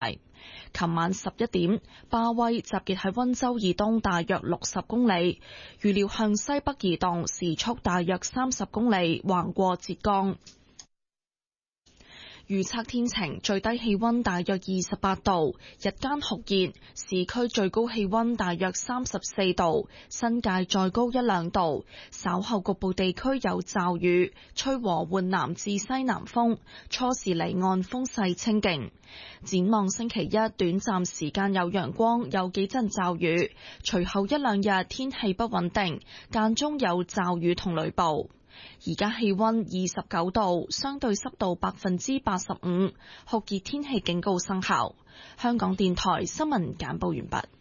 琴晚11點，巴威集結喺溫州以東大約60公里，預料向西北移動，時速大約30公里，橫過浙江。預測天晴，最低氣溫大約28度，日間酷熱，市區最高氣溫大約34度，新界再高1-2度。稍後局部地區有驟雨，吹和緩南至西南風，初時離岸風勢清勁。展望星期一，短暫時間有陽光，有幾陣驟雨，隨後1-2日天氣不穩定，間中有驟雨同雷暴。而家氣溫29度，相對濕度85%，酷熱天氣警告生效。香港電台新聞簡報完畢。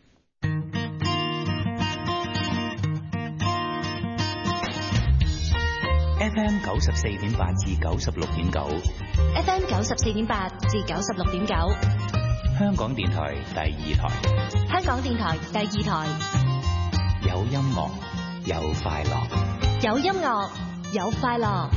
FM 94.8至96.9 ，FM 94.8至96.9， 香港電台第二台， 香港電台第二台， 有音樂，有快樂， 有音樂，有快樂。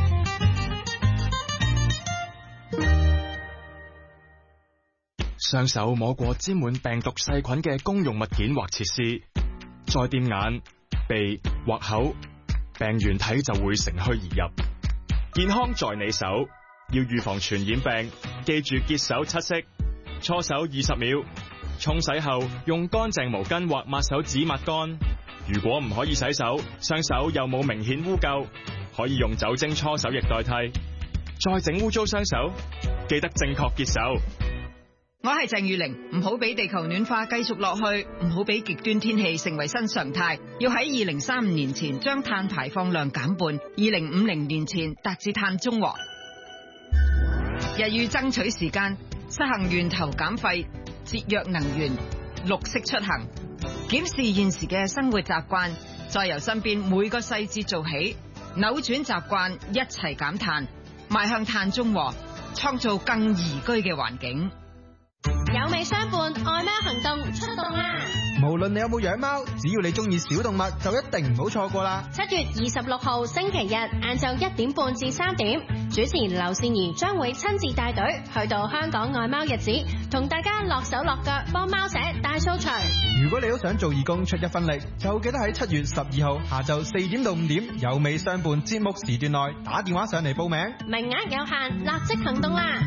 雙手摸過沾滿病毒細菌嘅公用物件或設施，再掂眼、鼻或口，病原體就會乘虛而入。健康在你手，要預防傳染病，記住潔手7式，搓手20秒，沖洗後用乾淨毛巾或抹手紙抹乾。如果唔可以洗手，雙手又冇明顯污垢，可以用酒精搓手液代替。再整污糟雙手，記得正確潔手。 我係鄭裕玲，唔好俾地球暖化繼續落去，唔好俾極端天氣成為新常態，要喺2035年前將碳排放量減半，2050年前達至碳中和。日欲爭取時間，實行源頭減廢、節約能源、綠色出行，檢視現時嘅生活習慣，再由身邊每個細節做起，扭轉習慣，一齊減碳，邁向碳中和，創造更宜居嘅環境。 有味相伴，愛貓行動出動啦！ 無論你有冇養貓，只要你中意小動物，就一定唔好錯過啦 ！7月26號星期日晏晝1點半至3點，主持劉善儀將會親自帶隊去到香港愛貓日子，同大家落手落腳幫貓寫大掃除。 如果你都想做義工出一分力，就記得喺7月12號下晝4點到5點，有味相伴節目時段內打電話上嚟報名， 名額有限，立即行動啦！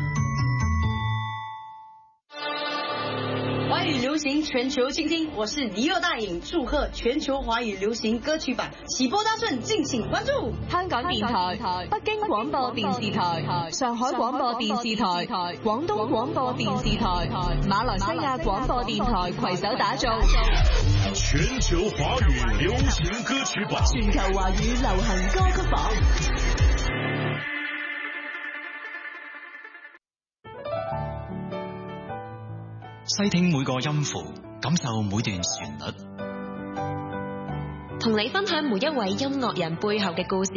華語流行全球傾聽，我是尼爾大影，祝賀全球華語流行歌曲版起波大順，敬請關注。 香港電台、北京廣播電視台、上海廣播電視台、廣東廣播電視台、馬來西亞廣播電台攜手打造全球華語流行歌曲榜， 全球華語流行歌曲榜。 細聽每個音符，感受每段旋律， 同你分享每一位音樂人背後嘅故事，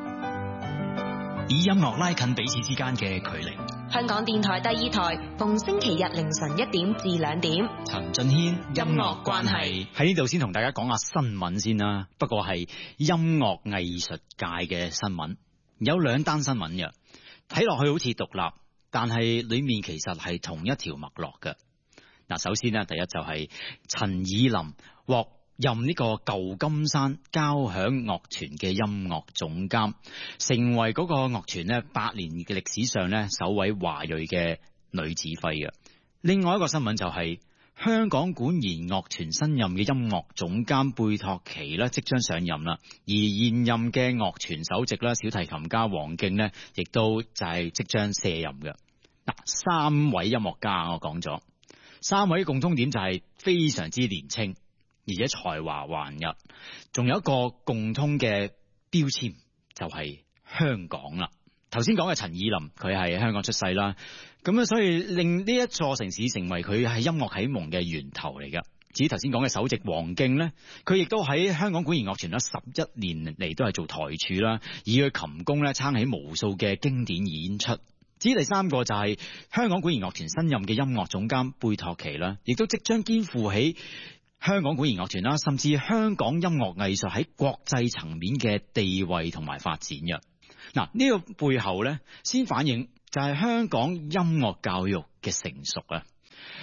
以音樂拉近彼此之間嘅距離。 香港電台第二台，逢星期日凌晨1點至2點。 陳俊軒音樂關係喺呢度先同大家講下新聞先啦，不過係音樂藝術界嘅新聞，有2單新聞嘅，睇落去好似獨立，但係裏面其實係同一條脈絡嘅。嗱，首先呢，第一就係陳以琳獲任呢個舊金山交響樂團嘅音樂總監，成為嗰個樂團呢8年嘅歷史上呢首位華裔嘅女指揮嘅。另外一個新聞就係香港管弦樂團新任嘅音樂總監貝托奇呢即將上任啦，而現任嘅樂團首席啦小提琴家黃敬呢亦都就係即將卸任嘅。嗱，3位音樂家我講咗。3位共通點就係非常之年輕，而且才華橫溢，仲有一個共通嘅標籤就係香港啦。頭先講嘅陳以琳，佢係香港出世啦，咁所以令呢一座城市成為佢係音樂啟蒙嘅源頭嚟㗎。至於頭先講嘅首席黃敬呢，佢亦都喺香港管弦樂團啦11年嚟都係做台柱啦，以佢琴功咧撐起無數嘅經典演出。至於第3個就係香港管弦樂團新任嘅音樂總監貝托奇啦，亦都即將肩負起香港管弦樂團啦，甚至香港音樂藝術喺國際層面嘅地位同埋發展嘅。嗱，呢個背後咧，先反映就係香港音樂教育嘅成熟啊。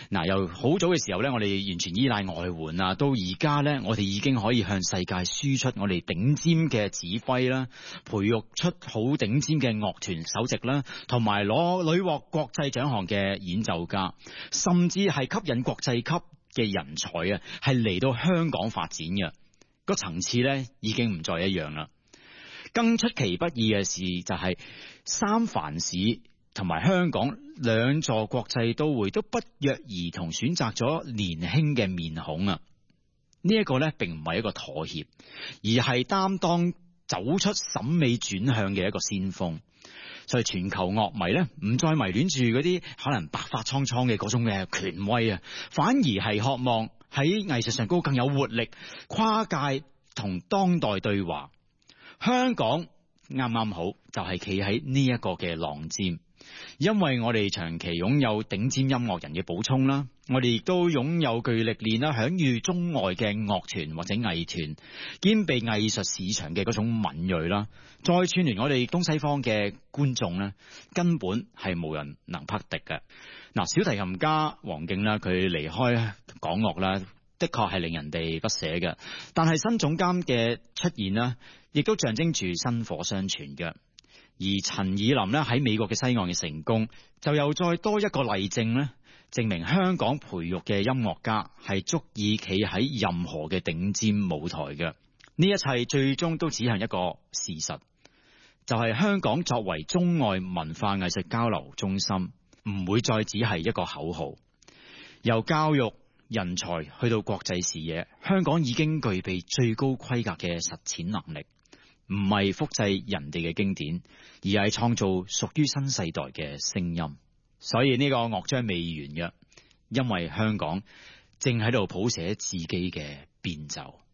嗱，由好早嘅時候咧，我哋完全依賴外援啊，到而家咧，我哋已經可以向世界輸出我哋頂尖嘅指揮啦，培育出好頂尖嘅樂團首席啦，同埋屢獲國際獎項嘅演奏家，甚至係吸引國際級嘅人才啊，係嚟到香港發展嘅，個層次咧已經唔再一樣啦。更出其不意嘅事就係三藩市同埋香港兩座國際都會都不約而同選擇咗年輕嘅面孔啊！呢一個咧並唔係一個妥協，而係擔當走出審美轉向嘅一個先鋒。所以全球樂迷咧唔再迷戀住嗰啲可能白髮蒼蒼嘅嗰種嘅權威啊，反而係渴望喺藝術上高更有活力，跨界同當代對話。香港啱啱好就係企喺呢一個嘅浪尖。因為我哋長期擁有頂尖音樂人嘅補充啦，我哋亦都擁有具歷練啦、享譽中外嘅樂團或者藝團，兼備藝術市場嘅嗰種敏銳啦，再串聯我哋東西方嘅觀眾咧，根本係無人能匹敵嘅。嗱，小提琴家黃敬啦，佢離開港樂啦，的確係令人哋不捨嘅。但係新總監嘅出現啦，亦都象徵住薪火相傳嘅。而陳以琳咧喺美國嘅西岸嘅成功，就又再多一個例證咧，證明香港培育嘅音樂家係足以企喺任何嘅頂尖舞台嘅。呢一切最終都指向一個事實，就係香港作為中外文化藝術交流中心，唔會再只係一個口號。由教育人才去到國際視野，香港已經具備最高規格嘅實踐能力。唔係複製人哋嘅經典，而係創造屬於新世代嘅聲音。所以呢個樂章未完嘅，因為香港正喺度譜寫自己嘅變奏。